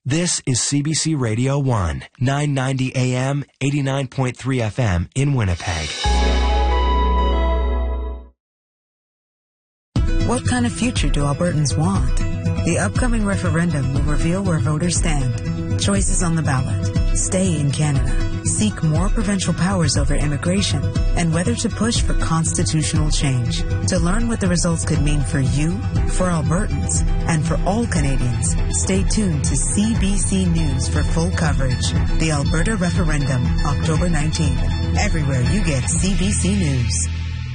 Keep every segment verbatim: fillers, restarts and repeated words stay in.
This is C B C Radio one, nine ninety A M, eighty-nine point three F M in Winnipeg. What kind of future do Albertans want? The upcoming referendum will reveal where voters stand. Choices on the ballot: stay in Canada, seek more provincial powers over immigration, and whether to push for constitutional change. To learn what the results could mean for you, for Albertans, and for all Canadians, stay tuned to C B C News for full coverage. The Alberta Referendum, October nineteenth. Everywhere you get C B C News.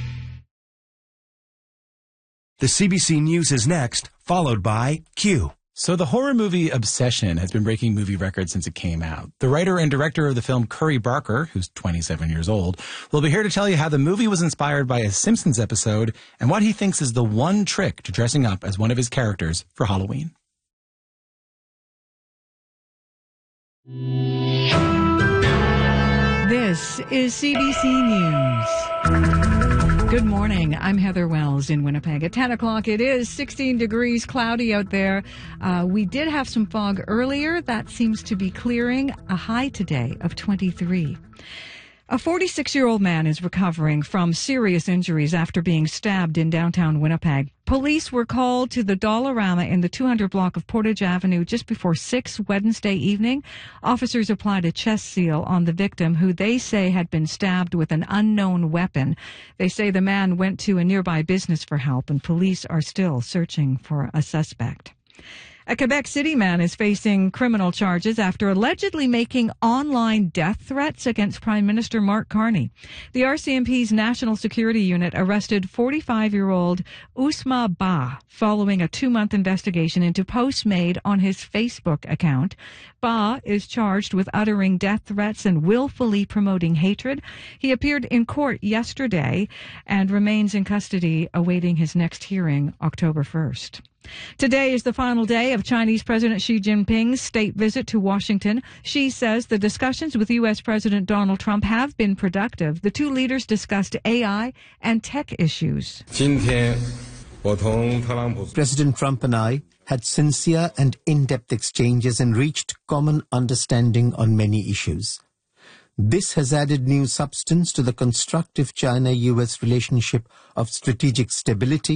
The C B C News is next, followed by Q. So the horror movie Obsession has been breaking movie records since it came out. The writer and director of the film, Curry Barker, who's twenty-seven years old, will be here to tell you how the movie was inspired by a Simpsons episode and what he thinks is the one trick to dressing up as one of his characters for Halloween. This is C B C News. Good morning. I'm Heather Wells in Winnipeg. At ten o'clock, it is sixteen degrees, cloudy out there. Uh, we did have some fog earlier. That seems to be clearing. A high today of twenty-three. A forty-six-year-old man is recovering from serious injuries after being stabbed in downtown Winnipeg. Police were called to the Dollarama in the two hundred block of Portage Avenue just before six Wednesday evening. Officers applied a chest seal on the victim, who they say had been stabbed with an unknown weapon. They say the man went to a nearby business for help, and police are still searching for a suspect. A Quebec City man is facing criminal charges after allegedly making online death threats against Prime Minister Mark Carney. The R C M P's National Security Unit arrested forty-five-year-old Ousma Ba following a two-month investigation into posts made on his Facebook account. Ba is charged with uttering death threats and willfully promoting hatred. He appeared in court yesterday and remains in custody awaiting his next hearing October first. Today is the final day of Chinese President Xi Jinping's state visit to Washington. Xi says the discussions with U S President Donald Trump have been productive. The two leaders discussed A I and tech issues. President Trump and I had sincere and in-depth exchanges and reached common understanding on many issues. This has added new substance to the constructive China-U S relationship of strategic stability,